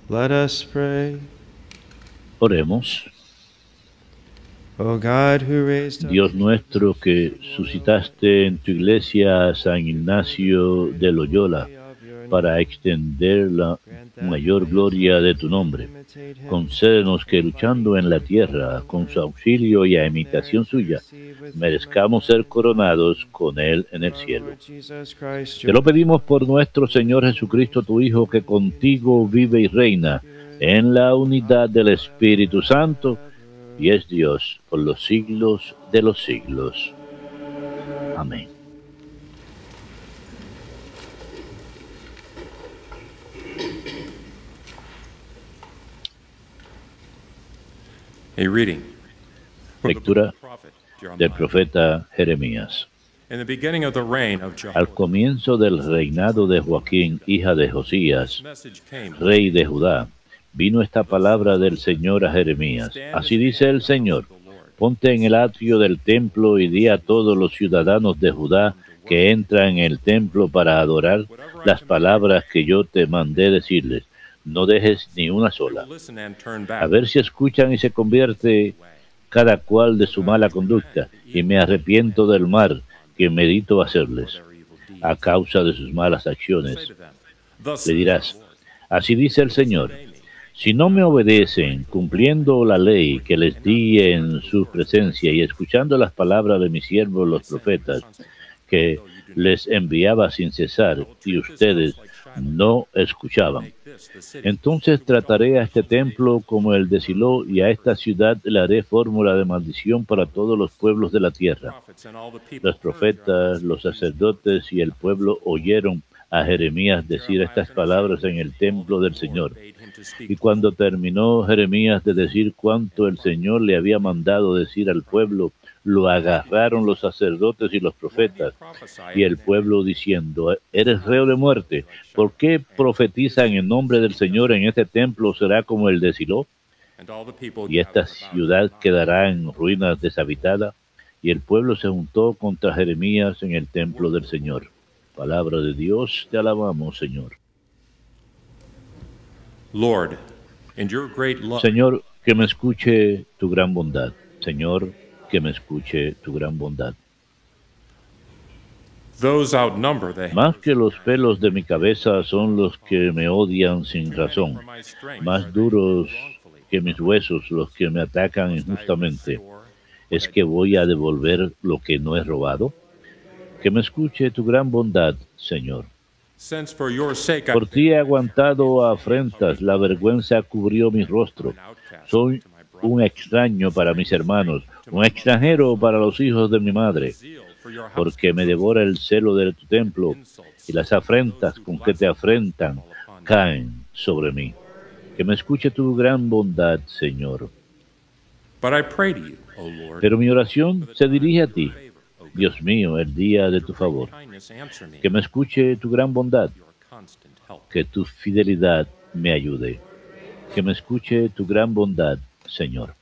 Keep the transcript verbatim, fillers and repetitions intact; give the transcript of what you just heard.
Let us pray. Oremos. O God, who raised up Dios nuestro, que suscitaste en tu iglesia a San Ignacio de Loyola para extender la mayor gloria de tu nombre, concédenos que luchando en la tierra con su auxilio y a imitación suya, merezcamos ser coronados con él en el cielo. Te lo pedimos por nuestro Señor Jesucristo, tu Hijo, que contigo vive y reina en la unidad del Espíritu Santo, y es Dios por los siglos de los siglos. Amén. A reading from the book Lectura of the prophet del Jeremiah. profeta Jeremías. In the beginning of the reign of Al Jehoiakim, comienzo del reinado de Joaquín, hija de this Josías, message came. rey de Judá, vino esta palabra del Señor a Jeremías. Así dice el Señor: ponte en el atrio del templo y di a todos los ciudadanos de Judá que entran en el templo para adorar las palabras que yo te mandé decirles. No dejes ni una sola. Listen and turn A back. ver si escuchan y se convierte cada cual de su mala conducta, y me arrepiento del mal que medito hacerles a causa de sus malas acciones. Thus Le dirás: así dice el Señor, si no me obedecen, cumpliendo la ley que les di en su presencia y escuchando las palabras de mis siervos los profetas, que les enviaba sin cesar, y ustedes no escuchaban, entonces trataré a este templo como el de Silo, y a esta ciudad le haré fórmula de maldición para todos los pueblos de la tierra. Los profetas, los sacerdotes y el pueblo oyeron a Jeremías decir estas palabras en el templo del Señor. Y cuando terminó Jeremías de decir cuanto el Señor le había mandado decir al pueblo, lo agarraron los sacerdotes y los profetas, y el pueblo diciendo: eres reo de muerte, ¿por qué profetizan en nombre del Señor en este templo? ¿Será como el de Silo? Y esta ciudad quedará en ruinas deshabitada. Y el pueblo se juntó contra Jeremías en el templo del Señor. Palabra de Dios, te alabamos, Señor. Lord, in your great love, Señor, que me escuche tu gran bondad. Señor, que me escuche tu gran bondad. those outnumber the Más que los pelos de mi cabeza son los que me odian sin razón. Más duros que mis huesos los que me atacan injustamente. ¿Es que voy a devolver lo que no he robado? Que me escuche tu gran bondad, Señor. Since for your sake I Por ti he aguantado afrentas, la vergüenza cubrió mi rostro. Soy un extraño para mis hermanos, un extranjero para los hijos de mi madre, porque me devora el celo de tu templo, y las afrentas con que te afrentan caen sobre mí. Que me escuche tu gran bondad, Señor. But I pray to you, O Lord, Pero mi oración se dirige a ti, Dios mío, el día de tu favor. kindness answer me, Que me escuche tu gran bondad, your constant help. que tu fidelidad me ayude. Que me escuche tu gran bondad, Señor.